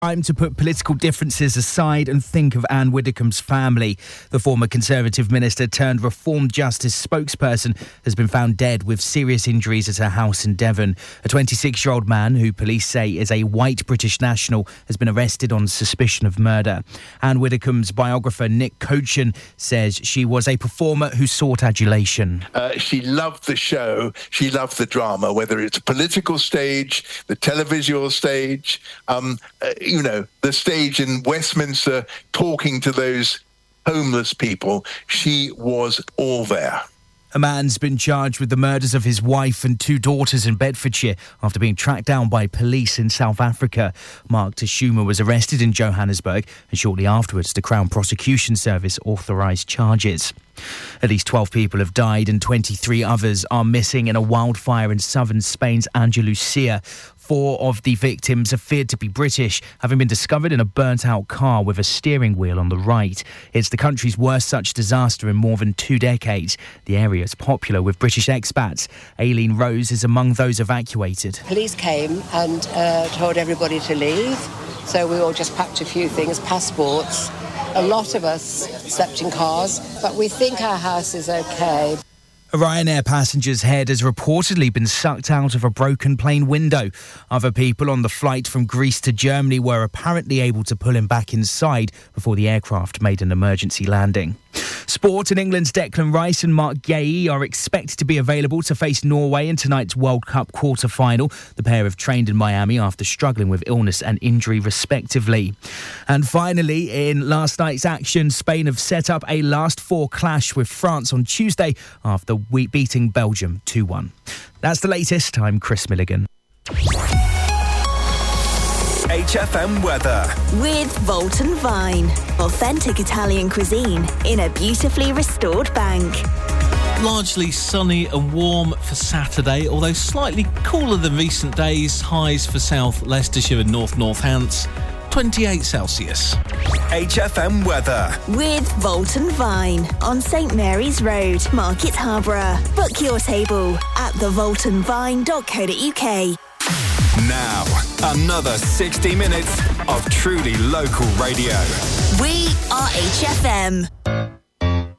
Time to put political differences aside and think of Anne Widdecombe's family. The former Conservative minister turned Reform Justice spokesperson has been found dead with serious injuries at her house in Devon. A 26-year-old man, who police say is a white British national, has been arrested on suspicion of murder. Anne Widdecombe's biographer Nick Cochin says she was a performer who sought adulation. She loved the show, she loved the drama, whether it's a political stage, the televisual stage, the stage in Westminster talking to those homeless people. She was all there. A man's been charged with the murders of his wife and two daughters in Bedfordshire after being tracked down by police in South Africa. Mark Tashuma was arrested in Johannesburg, and shortly afterwards the Crown Prosecution Service authorised charges. At least 12 people have died and 23 others are missing in a wildfire in southern Spain's Andalusia. 4 of the victims are feared to be British, having been discovered in a burnt-out car with a steering wheel on the right. It's the country's worst such disaster in more than 2 decades. The area is popular with British expats. Aileen Rose is among those evacuated. Police came and told everybody to leave, so we all just packed a few things, passports. A lot of us slept in cars, but we think our house is okay. A Ryanair passenger's head has reportedly been sucked out of a broken plane window. Other people on the flight from Greece to Germany were apparently able to pull him back inside before the aircraft made an emergency landing. Sport. In England's Declan Rice and Mark Gay are expected to be available to face Norway in tonight's World Cup quarter-final. The pair have trained in Miami after struggling with illness and injury respectively. And finally, in last night's action, Spain have set up a last-four clash with France on Tuesday after beating Belgium 2-1. That's the latest. I'm Chris Milligan. HFM weather. With Volton Vine. Authentic Italian cuisine in a beautifully restored bank. Largely sunny and warm for Saturday, although slightly cooler than recent days. Highs for South Leicestershire and North Northants, 28 Celsius. HFM weather. With Volton Vine on St Mary's Road, Market Harborough. Book your table at thevoltonvine.co.uk. Now, another 60 minutes of truly local radio. We are HFM.